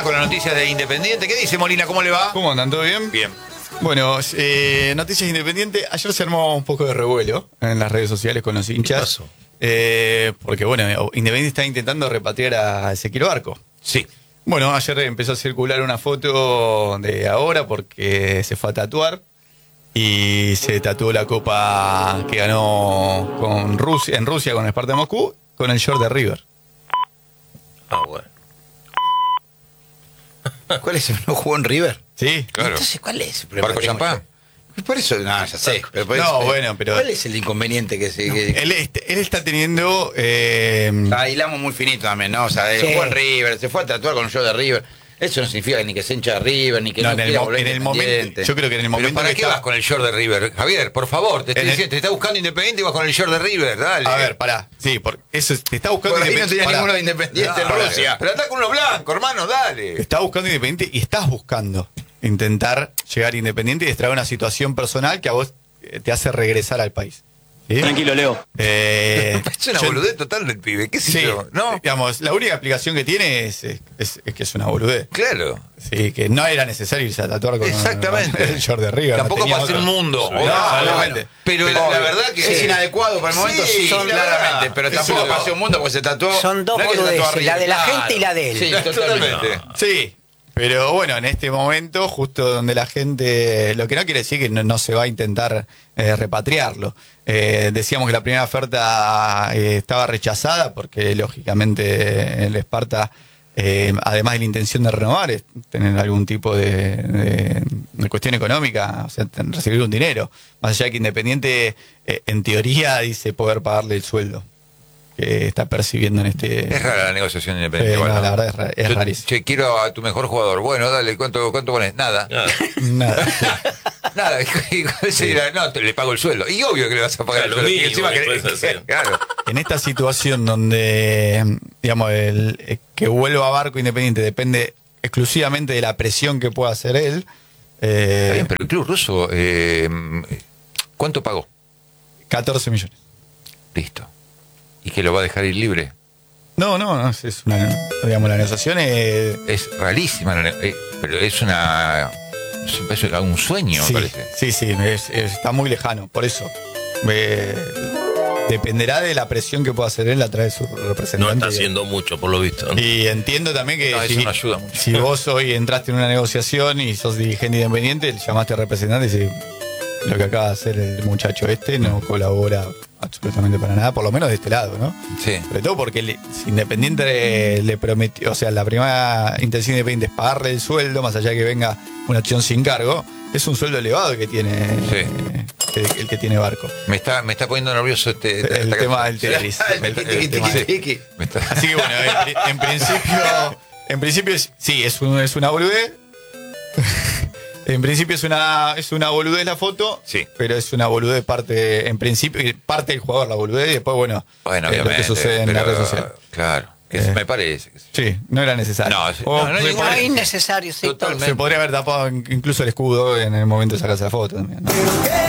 Molina con las noticias de Independiente. ¿Qué dice Molina? ¿Cómo le va? ¿Cómo andan? ¿Todo bien? Bien. Bueno, noticias Independiente. Ayer se armó un poco de revuelo en las redes sociales con los hinchas. ¿Qué pasó? Porque, bueno, Independiente está intentando repatriar a Ezequiel Barco. Sí. Bueno, ayer empezó a circular una foto de ahora porque se fue a tatuar y se tatuó la copa que ganó en Rusia con el Spartak de Moscú con el short de River. Ah, bueno. ¿Cuál es? ¿No jugó en River? Sí, Claro. Entonces, ¿cuál es el problema? ¿Barco Champán? Por eso, no, ya sé. Pero por No, eso, bueno, pero- ¿cuál es el inconveniente que se...? él está teniendo... Hilamos muy finito también, ¿no? O sea, Sí. jugó en River, se fue a tatuar con un show de River. Eso no significa ni que se hincha de River, ni que no, en el quiera mo- volver en el Independiente. momento, yo creo que en el momento ¿Pero para que qué está- vas con el short de River? Javier, por favor, te estoy En el- diciendo, te está buscando Independiente y vas con el short de River, dale. A ver, pará. Sí, eso te está buscando Por ahí no tenía pará. ninguno de Independiente en Pará. Rusia. Pero anda con uno blanco, hermano, dale. Está buscando Independiente y estás buscando intentar llegar a Independiente y extraer una situación personal que a vos te hace regresar al país. ¿Sí? Tranquilo, Leo. Es una yo- boludez total del pibe, qué sé Sí, yo, ¿no? digamos, la única explicación que tiene es que es una boludez. Claro. Sí, que no era necesario irse a tatuar con Exactamente. el short de River. Tampoco tenía para hacer otro. un mundo. No, Obvio. obviamente. Pero la verdad que Sí. inadecuado para el momento, sí, son- claramente. Pero Eso tampoco lo- para hacer un mundo porque se tatuó. Son dos no es que se tatuó boludeces, arriba. la de la Claro. gente y la de él. Sí, totalmente. Sí, pero bueno, en este momento, justo donde la gente, lo que no quiere decir que no se va a intentar repatriarlo. Decíamos que la primera oferta estaba rechazada porque lógicamente el Sparta, además de la intención de renovar, es tener algún tipo de cuestión económica, o sea, recibir un dinero. Más allá de que Independiente, en teoría, dice poder pagarle el sueldo que está percibiendo en este... Es rara la negociación independiente. no, igual, la verdad es rarísimo. Che, quiero a tu mejor jugador. Bueno, dale, ¿cuánto pones? Nada. Nada. Nada. Nada. No, le pago el sueldo. Y obvio que le vas a pagar Claro, el lo sueldo. Y mínimo encima que puedes hacer. Claro. En esta situación donde, digamos, que vuelva a Barco Independiente depende exclusivamente de la presión que pueda hacer él. Está bien, pero el club ruso, ¿cuánto pagó? 14 millones. Listo. ¿Y que lo va a dejar ir libre? No, es una, digamos, la negociación es... Es rarísima, pero es un sueño, Sí, me parece. sí, está muy lejano, por eso. Dependerá de la presión que pueda hacer él a través de su representante. No está haciendo mucho, por lo visto. Y entiendo también que No, eso no ayuda mucho. si vos hoy entraste en una negociación y sos dirigente independiente, llamaste al representante y decís, lo que acaba de hacer el muchacho no colabora absolutamente para nada, por lo menos de este lado, ¿no? Sí. Sobre todo porque si Independiente le prometió, o sea, la primera intención de Independiente es pagarle el sueldo, más allá de que venga una acción sin cargo, es un sueldo elevado que tiene el que tiene Barco. Me está poniendo nervioso El tema del Tetris. El tema de- Me está- Así que bueno, en principio sí, es una boludez. En principio es una boludez la foto, Sí. pero es una boludez en principio, parte del jugador la boludez y después, bueno, Bueno, lo obviamente. que sucede en la pero, red social. Claro. Me parece. Sí, no era necesario. No, no hay ninguna- No es innecesario, sí. Totalmente. Se podría haber tapado incluso el escudo en el momento de sacarse la foto también, ¿no?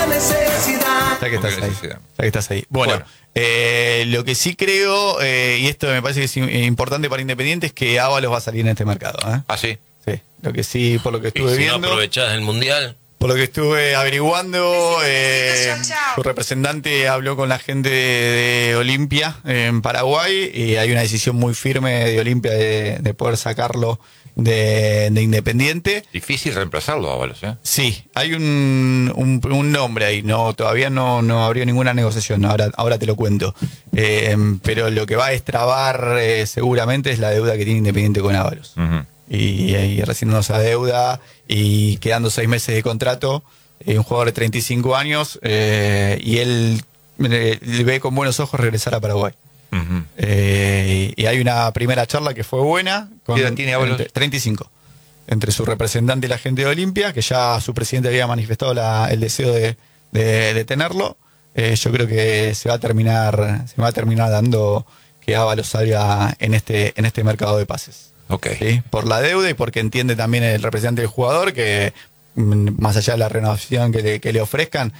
Ya que estás Qué ahí. necesidad. Ya que estás ahí. Bueno, lo que sí creo, y esto me parece que es importante para Independiente, es que Ábalos va a salir en este mercado. Ah, sí. Sí, lo que sí, por lo que Y estuve si no viendo, aprovechás el mundial, por lo que estuve averiguando, su representante habló con la gente de Olimpia en Paraguay y hay una decisión muy firme de Olimpia de poder sacarlo de Independiente. Difícil reemplazarlo, Ábalos, ¿eh? Sí, hay un nombre ahí, todavía no abrió ninguna negociación, ahora te lo cuento. Pero lo que va a destrabar seguramente es la deuda que tiene Independiente con Ábalos. Ujú. Y recibiendo esa deuda y quedando 6 meses de contrato, un jugador de 35 años, y él le ve con buenos ojos regresar a Paraguay. Ujú. Y hay una primera charla que fue buena. ¿Qué edad tiene Ábalos? 35. Entre su representante y la gente de Olimpia, que ya su presidente había manifestado el deseo de tenerlo. Yo creo que se va a terminar dando que Ábalos salga en este mercado de pases. Ok. ¿Sí? Por la deuda y porque entiende también el representante del jugador que más allá de la renovación que le ofrezcan,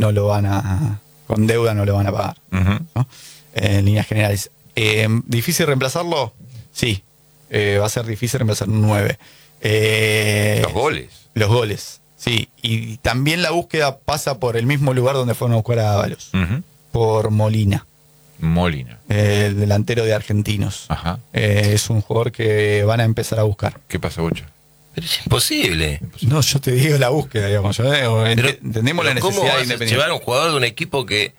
con deuda no lo van a pagar. Ujú. ¿No? En líneas generales. ¿Difícil reemplazarlo? Sí. va a ser difícil reemplazar un 9. Los goles. Los goles, sí. Y también la búsqueda pasa por el mismo lugar donde fueron a buscar a Ábalos, por Molina, Molina. el delantero de Argentinos. Ajá. Es un jugador que van a empezar a buscar. ¿Qué pasa, Bocha? Pero es imposible. No, yo te digo la búsqueda, digamos. Pero- Entendemos la pero ¿cómo necesidad de vas a Independiente. llevar a un jugador de un equipo que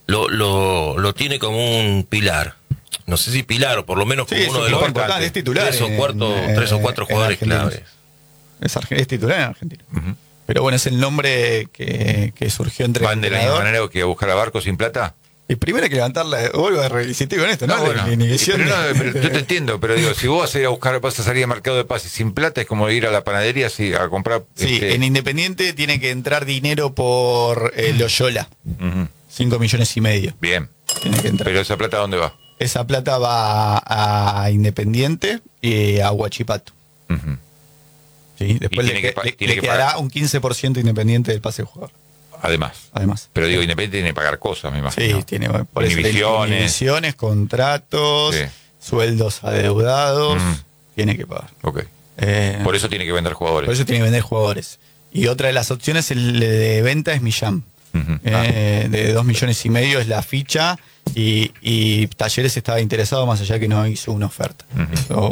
lo tiene como un pilar? No sé si pilar o por lo menos como Sí, es uno un de los jugador importante, es titular. tres o cuatro en jugadores Argentinos. claves. Es titular en Argentina. Ujú. Pero bueno, es el nombre que surgió entre ¿Van de la misma manera que a buscar a Barco sin plata? Y primero hay que levantarla, vuelvo a reincidir con esto, ¿no? Bueno, La inhibición pero, de- pero yo te entiendo, pero digo, si vos vas a ir a buscar, vas a salir al mercado de pases sin plata, es como ir a la panadería a comprar. Sí, en Independiente tiene que entrar dinero por Loyola, Ujú. 5,5 millones. Bien, Tiene que entrar. pero esa plata, ¿a dónde va? Esa plata va a Independiente y a Huachipato. Ujú. ¿Sí? Después tiene que pa- le tiene que quedará pagar. un 15% Independiente del pase del jugador, Además. además. Pero digo, Independiente tiene que pagar cosas, me imagino. Sí, tiene por eso, Inhibiciones. inhibiciones, contratos, Sí. sueldos adeudados, Mm. tiene que pagar. Ok. Eh, Por eso tiene que vender jugadores. por eso tiene que vender jugadores. Y otra de las opciones de venta es Millán. Ujú. De 2,5 millones es la ficha y Talleres estaba interesado, más allá que no hizo una oferta. Ujú. Hizo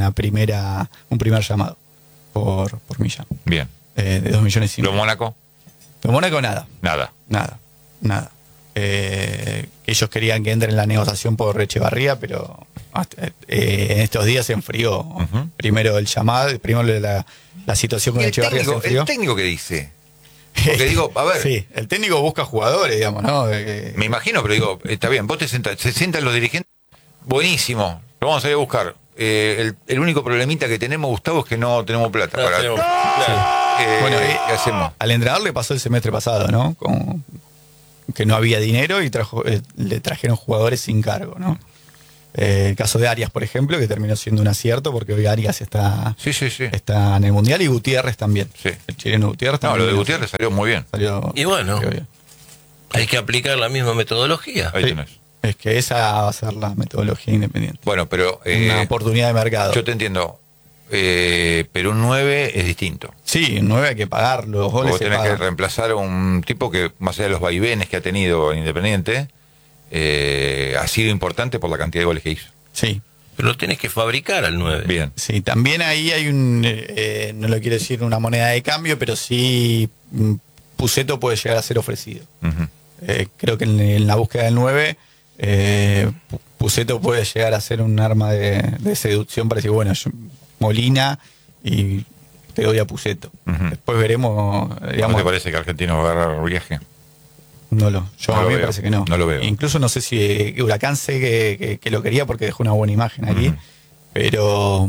un primer llamado por Millán. Bien. De 2,5 millones. ¿Lo Mónaco? Pero Mónaco nada. Nada. Ellos querían que entre en la negociación por Echevarría, pero en estos días se enfrió. Ujú. Primero el llamado, primero la situación con ¿Y Echevarría se enfrió. el técnico qué dice? Porque digo, a ver, Sí, el técnico busca jugadores, digamos, ¿no? me imagino, pero digo, está bien, vos se sientan los dirigentes, buenísimo, lo vamos a ir a buscar. El único problemita que tenemos, Gustavo, es que no tenemos plata. No, para, tenemos- claro. Bueno, ¿qué hacemos? Al entrenador le pasó el semestre pasado, ¿no? Que no había dinero y le trajeron jugadores sin cargo, ¿no? El caso de Arias, por ejemplo, que terminó siendo un acierto porque hoy Arias está Sí. en el Mundial y Gutiérrez también. Sí. El chileno Gutiérrez No, también. lo de Gutiérrez salió muy bien. Salió, Y bueno. salió bien. Hay que aplicar la misma metodología. Ahí Sí. tenés. Es que esa va a ser la metodología independiente. Bueno, pero Una oportunidad de mercado. yo te entiendo, pero un 9 es distinto. Sí, en 9 hay que pagar, los goles Vos se tenés que pagan. reemplazar a un tipo que, más allá de los vaivenes que ha tenido en Independiente, ha sido importante por la cantidad de goles que hizo. Sí, Pero lo tienes que fabricar al 9. Bien. sí, también ahí hay no lo quiero decir una moneda de cambio, pero sí Puceto puede llegar a ser ofrecido. Ujú. Creo que en la búsqueda del 9, Puceto puede llegar a ser un arma de seducción para decir, bueno, Molina y te doy a Puceto. Ujú. Después veremos, ¿No digamos, te parece que Argentino va a agarrar viaje? yo No a lo mí me veo, parece que no. no lo veo. Incluso no sé si Huracán sé que lo quería porque dejó una buena imagen aquí, Ujú. pero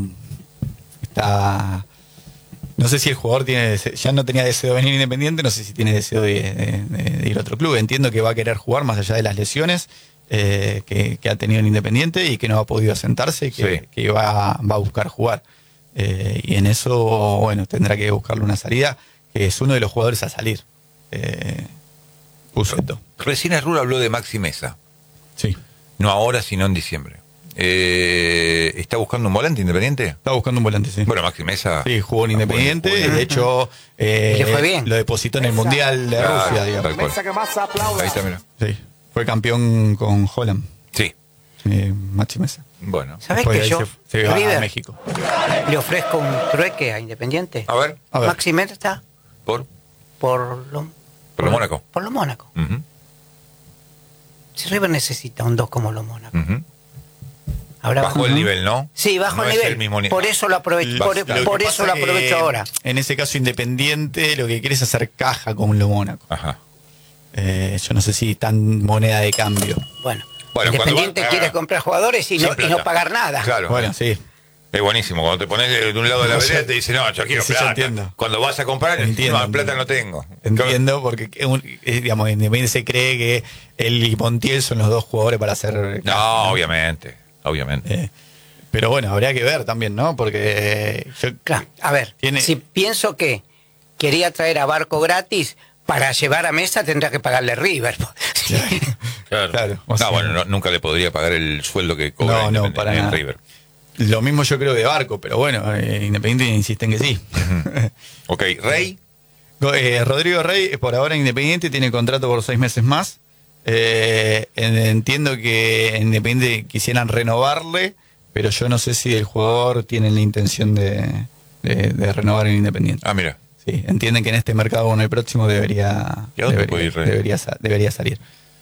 está... No sé si el jugador ya no tenía deseo de venir Independiente, no sé si tiene deseo de ir a otro club. Entiendo que va a querer jugar más allá de las lesiones que ha tenido en Independiente y que no ha podido asentarse y que va a buscar jugar. Y en eso, bueno, tendrá que buscarle una salida, que es uno de los jugadores a salir. Puceto. Recién Arrura habló de Maxi Mesa. Sí. No ahora, sino en diciembre. ¿Está buscando un volante Independiente? Estaba buscando un volante, sí. Bueno, Maxi Mesa... Sí, jugó en Independiente, bueno. de hecho, le fue bien. lo depositó en el Mundial de Claro, Rusia, digamos. tal cual. Ahí está, mira. Sí, fue campeón con Holland, Sí, Maxi Mesa. bueno. ¿Sabés Después que ahí yo, se va a River, México. le ofrezco un trueque a Independiente? A ver, A ver. Maxi Mesa está por por lo Mónaco. Por lo Mónaco. Ujú, Si River necesita un 2 como lo Mónaco. ujú. Habrá Bajó el nivel, ¿no? Sí, bajo No el es nivel. el mismo nivel. Por eso lo aprovecho, Lo que por que eso pasa lo aprovecho que ahora. En ese caso, Independiente lo que quiere es hacer caja con lo Mónaco. Ajá. Yo no sé si tan moneda de cambio. Bueno, Bueno, Independiente cuando va- quiere comprar jugadores y Sin no plata. pagar nada. Claro. Bueno, sí. Es buenísimo. Cuando te pones de un lado de la No, vereda, yo- te dice, no, yo quiero sí, yo plata. entiendo. Cuando vas a comprar, Entiendo, no, plata entiendo. no tengo. Entiendo, porque digamos, Independiente se cree que él y Montiel son los dos jugadores para hacer caja, No, obviamente. Pero bueno, habría que ver también, ¿no? Porque yo Claro, a ver, Tiene- si pienso que quería traer a Barco gratis para llevar a Mesa, tendrá que pagarle River. Sí. Claro. Claro. o No, sea, bueno, nunca le podría pagar el sueldo que cobra No, no, Independiente para en nada. River. Lo mismo yo creo de Barco, pero bueno, Independiente insiste en que sí. Ok, Rey. Rodrigo Rey, por ahora Independiente, tiene contrato por 6 meses más. Entiendo que Independiente quisieran renovarle, pero yo no sé si el jugador tiene la intención de renovar en Independiente. Ah, mira. Sí, entienden que en este mercado o en el próximo debería, ¿Y a dónde puede ir Rey? debería salir.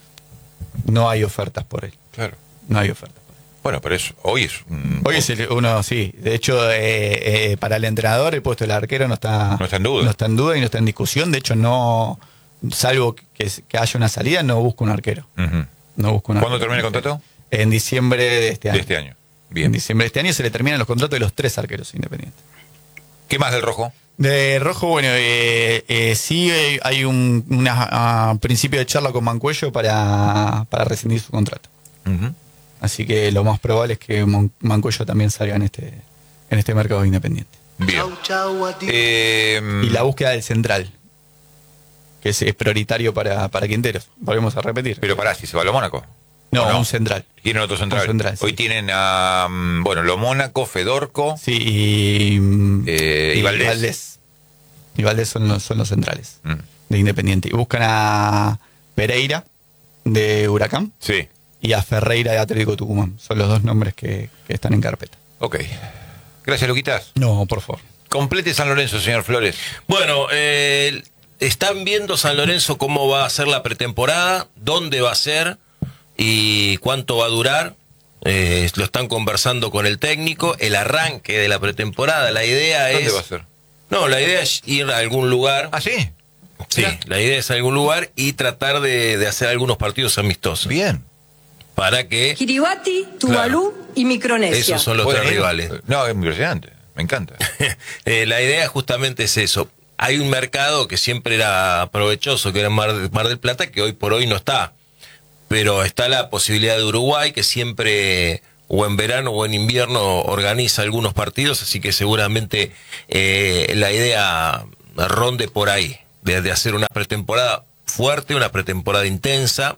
No hay ofertas por él. Claro. No hay ofertas por él. Bueno, pero eso, hoy es Hoy es uno, sí. De hecho, para el entrenador el puesto del arquero no está en duda. No está en duda y no está en discusión. De hecho, no, salvo que haya una salida, no busca un arquero. Ujú. No busca un ¿Cuándo arquero. termina el contrato? En diciembre de este año. De este año. En Bien. diciembre de este año se le terminan los contratos de los 3 arqueros independientes. ¿Qué más del Rojo? De Rojo, bueno, sí hay un principio de charla con Mancuello para rescindir su contrato. Ujú. Así que lo más probable es que Mancuello también salga en este mercado independiente. Bien. Y la búsqueda del central, que es prioritario para Quinteros. Volvemos a repetir. Pero pará, si se va a lo Mónaco. No, ¿O no? un central. Tienen otro central. Un central, sí. Hoy tienen a, bueno, lo Mónaco, Fedorco. Sí, y Valdés. Y Valdés son los centrales Mm. de Independiente. Y buscan a Pereira de Huracán Sí. y a Ferreira de Atlético Tucumán. Son los 2 nombres que están en carpeta. Ok. Gracias, Luquitas. No, por favor. Complete San Lorenzo, señor Flores. Bueno, están viendo San Lorenzo cómo va a ser la pretemporada, dónde va a ser y cuánto va a durar. Lo están conversando con el técnico, el arranque de la pretemporada. La idea ¿Dónde es... va a ser? No, la idea es ir a algún lugar. Ah, sí. Sí, Mirá. la idea es a algún lugar y tratar de hacer algunos partidos amistosos. Bien. Para que... Kiribati, Tuvalu y Micronesia. Esos son los ¿Pueden 3 ir? rivales. No, es impresionante. Me encanta. La idea justamente es eso. Hay un mercado que siempre era provechoso, que era Mar del Plata, que hoy por hoy no está. Pero está la posibilidad de Uruguay, que siempre, o en verano o en invierno, organiza algunos partidos, así que seguramente la idea ronde por ahí, de hacer una pretemporada fuerte, una pretemporada intensa.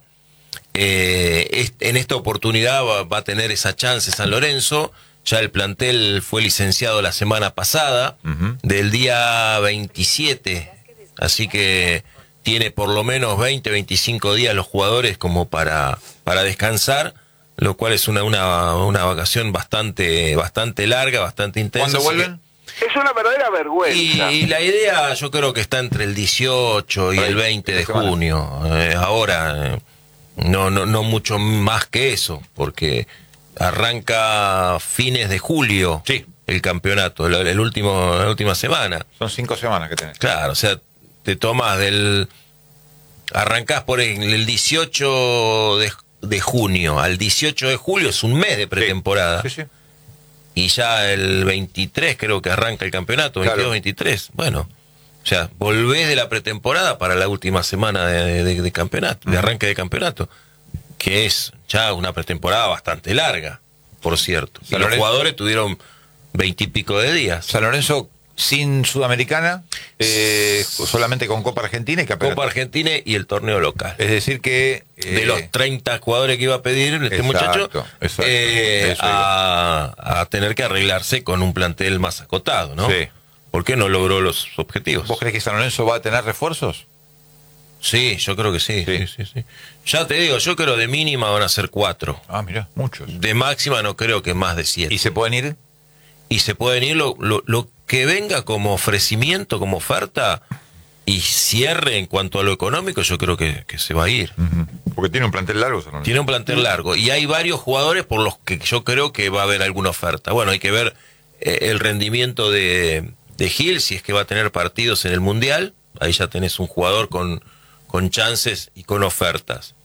En esta oportunidad va a tener esa chance San Lorenzo. Ya el plantel fue licenciado la semana pasada, Ujú. del día 27, así que tiene por lo menos 20, 25 días los jugadores como para descansar, lo cual es una vacación bastante larga, bastante intensa. ¿Cuándo así que- vuelven? Es una verdadera vergüenza. y la idea yo creo que está entre el 18 y Por ahí, el 20 de esta semana. junio. Ahora, no mucho más que eso, porque arranca fines de julio Sí. el campeonato, la última semana. Son 5 semanas que tenés. Claro, o sea, te tomas arrancás por el 18 de junio al 18 de julio, es un mes de pretemporada. Sí, sí. Y ya el 23 creo que arranca el campeonato, 22, Claro. 23. Bueno, o sea, volvés de la pretemporada para la última semana de campeonato, de arranque de campeonato, que es ya una pretemporada bastante larga, por cierto. Y San los Lorenzo- jugadores tuvieron 20 y pico de días. San Lorenzo sin Sudamericana, solamente con Copa Argentina y campeonato. Copa Argentina y el torneo local. Es decir que... De los 30 jugadores que iba a pedir este exacto, muchacho, exacto. Eso a tener que arreglarse con un plantel más acotado, ¿no? Sí. Porque no logró los objetivos. ¿Vos crees que San Lorenzo va a tener refuerzos? Sí, yo creo que sí. Sí. Sí. Ya te digo, yo creo de mínima van a ser 4. Ah, mirá, muchos. De máxima no creo que más de 7. ¿Y se pueden ir? Y se pueden ir lo que venga como ofrecimiento, como oferta, y cierre en cuanto a lo económico, yo creo que se va a ir. Porque tiene un plantel largo San Lorenzo. Tiene un plantel largo y hay varios jugadores por los que yo creo que va a haber alguna oferta. Bueno, hay que ver el rendimiento de Gil, si es que va a tener partidos en el Mundial. Ahí ya tenés un jugador con chances y con ofertas.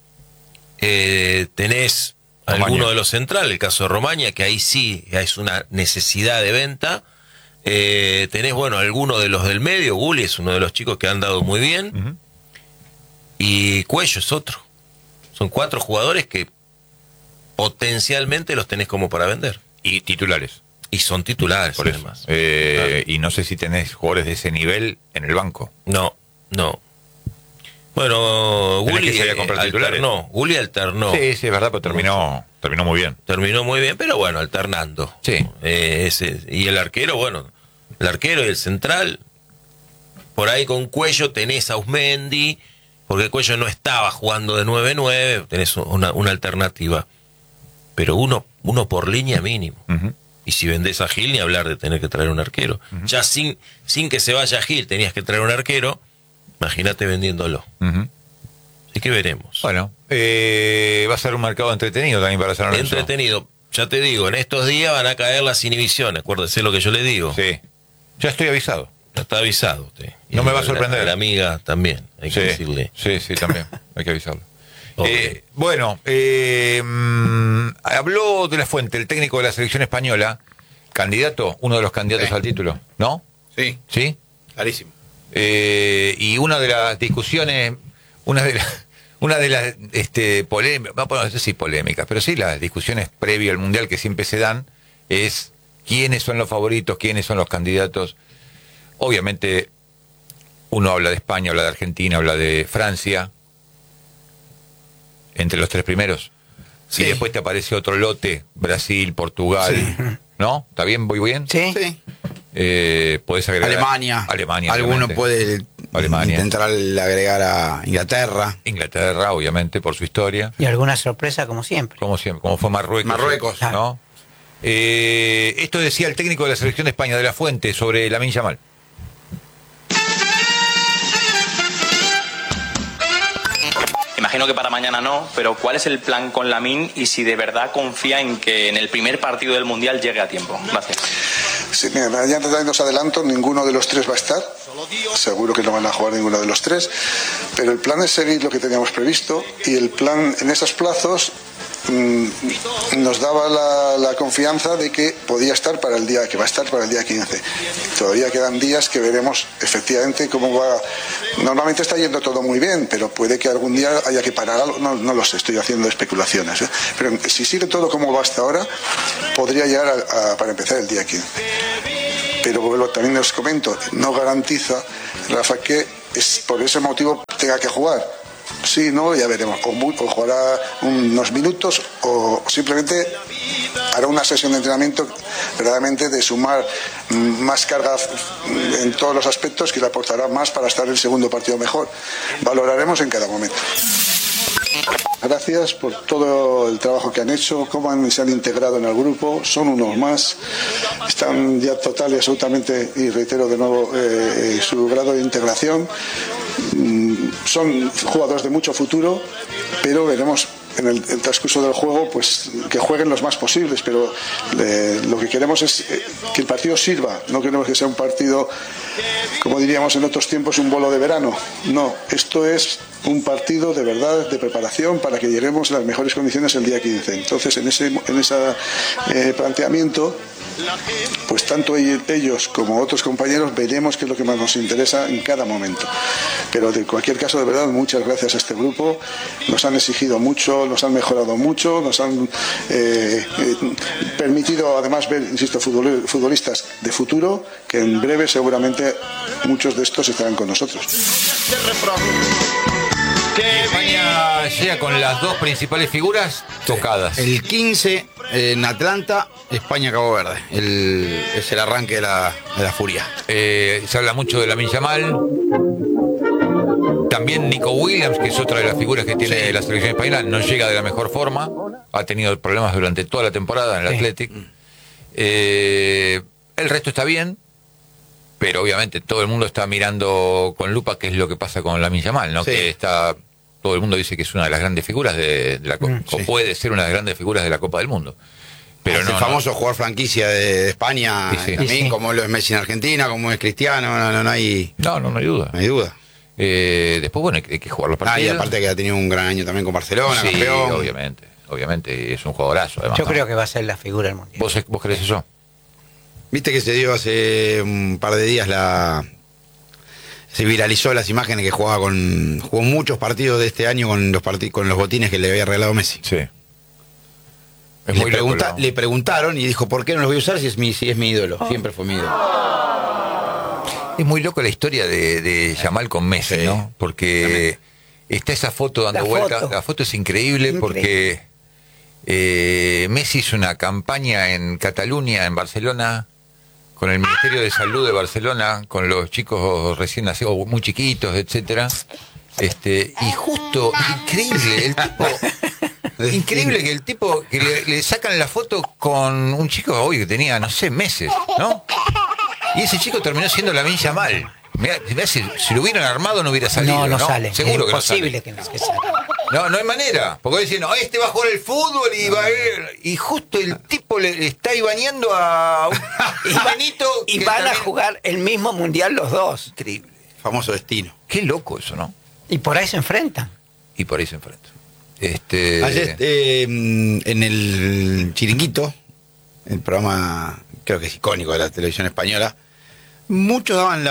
Tenés Romaña. alguno de los centrales, el caso de Romaña, que ahí sí es una necesidad de venta. Tenés, bueno, alguno de los del medio. Gulli es uno de los chicos que han dado muy bien. Ujú. Y Cuello es otro. Son 4 jugadores que potencialmente los tenés como para vender. Y titulares, Y son titulares, por eso. además. Y no sé si tenés jugadores de ese nivel en el banco. No. Bueno, Tenés Gulli que salir a comprar titulares. alternó. Gulli alternó. Sí, sí, es verdad, pero terminó... Terminó muy bien. Terminó muy bien, pero bueno, alternando. Sí. Y el arquero, bueno, el arquero y el central, por ahí con Cuello tenés a Usmendi, porque Cuello no estaba jugando de 9-9, tenés una alternativa. Pero uno por línea mínimo. Ujú. Y si vendés a Gil, ni hablar de tener que traer un arquero. Ya sin que se vaya Gil, tenías que traer un arquero, imagínate vendiéndolo. Ujú. Así que veremos. Bueno, va a ser un mercado entretenido también para San Lorenzo. Entretenido. Ya te digo, en estos días van a caer las inhibiciones, acuérdese lo que yo le digo. Sí. Ya estoy avisado. Ya está avisado usted. No me va a sorprender. La amiga también, hay que decirle. Sí, también. Hay que avisarlo. Obvio. Bueno, habló de la Fuente, el técnico de la selección española, candidato, uno de los candidatos al título, ¿no? Sí, ¿Sí? clarísimo. Y una de las discusiones, una de las polémicas, no sé si polémicas, pero sí las discusiones previo al Mundial que siempre se dan, es quiénes son los favoritos, quiénes son los candidatos. Obviamente, uno habla de España, habla de Argentina, habla de Francia, entre los tres primeros. Sí. Y después te aparece otro lote, Brasil, Portugal, ¿no? ¿Está bien? ¿Voy bien? Sí. Sí. Podés agregar Alemania. Alguno Alguno puede intentar agregar a Inglaterra. Inglaterra, obviamente, por su historia. Y alguna sorpresa, como siempre. Como siempre, como fue Marruecos. ¿No? Esto decía el técnico de la selección de España, de la Fuente, sobre Lamine Yamal. Imagino que para mañana no, pero ¿cuál es el plan con Lamine y si de verdad confía en que en el primer partido del Mundial llegue a tiempo? Gracias. Sí, mira, ya nos adelanto, ninguno de los tres va a estar. Seguro que no van a jugar ninguno de los tres. Pero el plan es seguir lo que teníamos previsto y el plan en esos plazos nos daba la confianza de que podía estar para el día, que va a estar para el día 15. Todavía quedan días que veremos efectivamente cómo va. Normalmente está yendo todo muy bien, pero puede que algún día haya que parar algo. No lo sé, estoy haciendo especulaciones. Pero si sigue todo como va hasta ahora, podría llegar para empezar el día 15. Pero también os comento, no garantiza, Rafa, que por ese motivo tenga que jugar. Sí, no, ya veremos. O jugará unos minutos o simplemente hará una sesión de entrenamiento verdaderamente de sumar más carga en todos los aspectos que le aportará más para estar en el segundo partido mejor. Valoraremos en cada momento. Gracias por todo el trabajo que han hecho, cómo se han integrado en el grupo, son unos más, están ya total y absolutamente, y reitero de nuevo su grado de integración. Son jugadores de mucho futuro, pero veremos en el transcurso del juego pues que jueguen los más posibles, pero lo que queremos es que el partido sirva, no queremos que sea un partido, como diríamos en otros tiempos, un bolo de verano. No, esto es un partido de verdad, de preparación para que lleguemos a las mejores condiciones el día 15. Entonces en ese planteamiento, pues tanto ellos como otros compañeros veremos qué es lo que más nos interesa en cada momento. Pero de cualquier caso, de verdad, muchas gracias a este grupo. Nos han exigido mucho, nos han mejorado mucho, nos han permitido además ver, insisto, futbolistas de futuro, que en breve seguramente muchos de estos estarán con nosotros. España llega con las dos principales figuras tocadas. El 15 en Atlanta, España-Cabo Verde. Es el arranque de la furia. Se habla mucho de Lamine Yamal. También Nico Williams, que es otra de las figuras que tiene la selección española, no llega de la mejor forma. Ha tenido problemas durante toda la temporada en el Athletic. El resto está bien, pero obviamente todo el mundo está mirando con lupa qué es lo que pasa con Lamine Yamal, ¿no? Sí. Que todo el mundo dice que es una de las grandes figuras de la Copa, o puede ser una de las grandes figuras de la Copa del Mundo. Pero es el famoso jugador franquicia de España, Sí. también, como lo es Messi en Argentina, como es Cristiano, no hay duda. No hay duda. Después, bueno, hay que jugar los partidos. Y aparte que ha tenido un gran año también con Barcelona, Sí, campeón. obviamente, es un jugadorazo además. Yo creo que va a ser la figura del Mundial. ¿Vos crees eso? Viste que se dio hace un par de días se viralizó las imágenes que jugó muchos partidos de este año con los botines que le había regalado Messi. Sí. Le preguntaron y dijo, ¿por qué no los voy a usar si es mi ídolo? Siempre fue mi ídolo. Es muy loco la historia de Yamal con Messi, ¿no? Porque está esa foto dando vueltas. La foto es increíble porque Messi hizo una campaña en Cataluña, en Barcelona, con el Ministerio de Salud de Barcelona, con los chicos recién nacidos, muy chiquitos, etcétera. Y justo, increíble, el tipo... Increíble que el tipo, que le sacan la foto con un chico hoy que tenía, no sé, meses, ¿no? Y ese chico terminó siendo Lamine Yamal. Mirá, si lo hubieran armado no hubiera salido. No sale. Seguro que no sale. Es imposible que salga. No hay manera. Porque dicen, no, este va a jugar el fútbol y va a ir. Y justo el tipo le está ibaneando a un Ivanito. Y van a jugar el mismo mundial los dos. Increíble. Famoso destino. Qué loco eso, ¿no? Y por ahí se enfrentan. Ayer en el Chiringuito, el programa creo que es icónico de la televisión española, muchos daban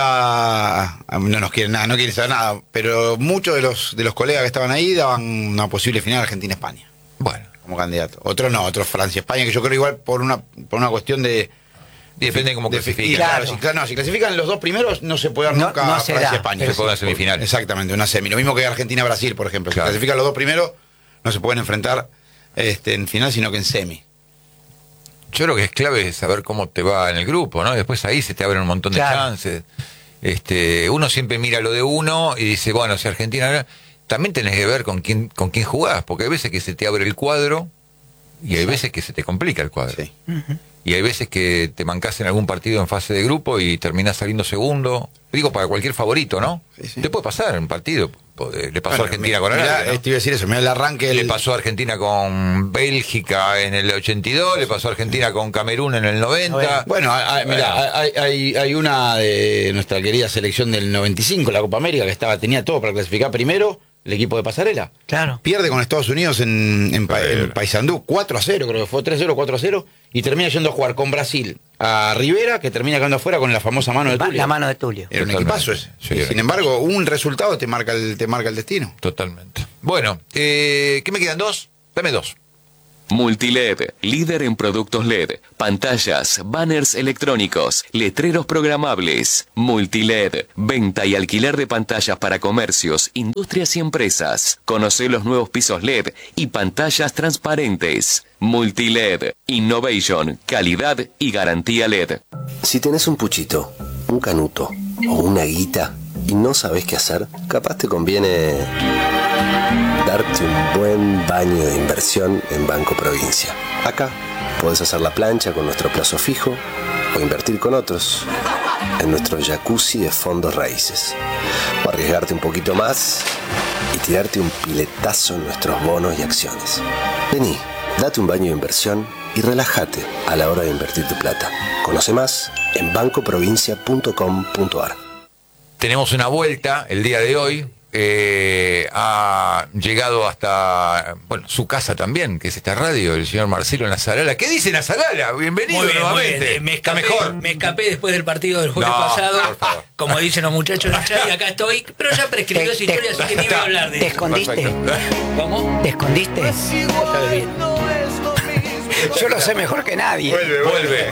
no nos quieren nada, no quieren saber nada, pero muchos de los colegas que estaban ahí daban una posible final Argentina-España. Bueno, como candidato. Otros no, otros Francia-España, que yo creo igual por una cuestión de... Depende de cómo clasifican. Claro, si clasifican los dos primeros, no se puede dar nunca Francia-España. Se puede dar semifinal. Exactamente, una semi. Lo mismo que Argentina-Brasil, por ejemplo. Claro. Si clasifican los dos primeros, no se pueden enfrentar en final, sino que en semi. Yo creo que es clave saber cómo te va en el grupo, ¿no? Después ahí se te abren un montón de chances. Uno siempre mira lo de uno y dice, bueno, si Argentina... También tenés que ver con quién jugás, porque hay veces que se te abre el cuadro y hay veces que se te complica el cuadro. Sí. Y hay veces que te mancás en algún partido en fase de grupo y terminás saliendo segundo. Digo, para cualquier favorito, ¿no? Sí. Te puede pasar en un partido. Le pasó a Argentina con Arabia, Arabia, ¿no? Te iba a decir eso, mirá el arranque. Le pasó a Argentina con Bélgica en el 82, le pasó a Argentina con Camerún en el 90. Bueno, mirá, hay una de nuestra querida selección del 95, la Copa América, que tenía todo para clasificar primero, el equipo de Pasarela. Claro. Pierde con Estados Unidos en Paysandú, 4-0, creo que fue 3-0, 4-0, y termina yendo a jugar con Brasil a Rivera, que termina quedando afuera con la famosa mano de Tulio. La mano de Tulio. Era un Totalmente. equipazo ese. Sí, Sin embargo, un resultado te marca el destino. Totalmente. Bueno, ¿qué me quedan? ¿Dos? Dame dos. Multiled, líder en productos LED, pantallas, banners electrónicos, letreros programables. Multiled, venta y alquiler de pantallas para comercios, industrias y empresas. Conoce los nuevos pisos LED y pantallas transparentes. Multiled, innovation, calidad y garantía LED. Si tenés un puchito, un canuto o una guita y no sabés qué hacer, capaz te conviene darte un buen baño de inversión en Banco Provincia. Acá podés hacer la plancha con nuestro plazo fijo o invertir con otros en nuestro jacuzzi de fondos raíces. O arriesgarte un poquito más y tirarte un piletazo en nuestros bonos y acciones. Vení, date un baño de inversión y relájate a la hora de invertir tu plata. Conoce más en bancoprovincia.com.ar. Tenemos una vuelta el día de hoy. Ha llegado hasta su casa también, que es esta radio, el señor Marcelo Nazarala. ¿Qué dice Nazarala? Bienvenido nuevamente. Muy bien. Está mejor. Me escapé después del partido del jueves pasado, como dicen los muchachos en el chat, y acá estoy, pero ya prescribió esa historia, así que ni voy a hablar de ¿Te eso. escondiste? ¿Cómo? ¿Te escondiste? Ya lo vi. Yo lo sé mejor que nadie. Vuelve.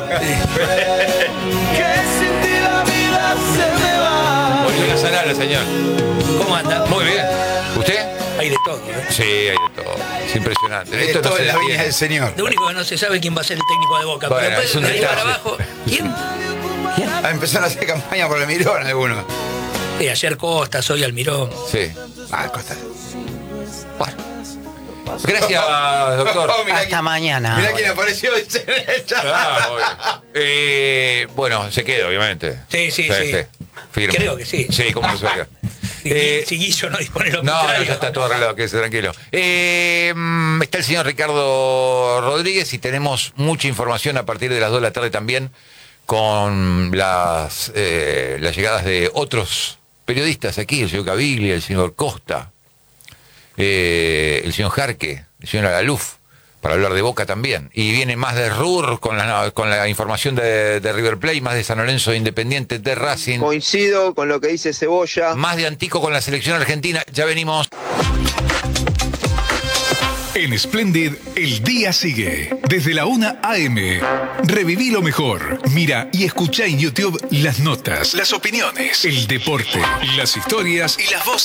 Volvió Nazarala, señor. ¿Cómo anda? Muy bien. ¿Usted? Hay de todo, ¿eh? Sí, hay de todo. Es impresionante. Esto no Todo se en la entiende. viña del Señor. Lo único que no se sabe es quién va a ser el técnico de Boca. Bueno, pero es un después de ahí para detalle. abajo, ¿quién? Empezaron a hacer campaña por el Mirón algunos. Ayer Costas, hoy Almirón. Sí. Costa. Bueno. Gracias, doctor. Hasta mañana. Mirá quién apareció. Bueno, se queda, obviamente. Sí. Firme. Creo que sí. Sí, ¿cómo no se va a quedar? Si Guillo no dispone lo No, contrario. ya está todo arreglado, quédese tranquilo. Está el señor Ricardo Rodríguez y tenemos mucha información a partir de las 2 de la tarde también con las llegadas de otros periodistas aquí, el señor Caviglia, el señor Costa, el señor Jarque, el señor Alaluf, para hablar de Boca también. Y viene más de Ruhr con la información de River Plate, más de San Lorenzo de Independiente, de Racing. Coincido con lo que dice Cebolla. Más de Antico con la selección argentina. Ya venimos. En Splendid, el día sigue. Desde la 1 a.m. Reviví lo mejor. Mira y escucha en YouTube las notas, las opiniones, el deporte, las historias y las voces.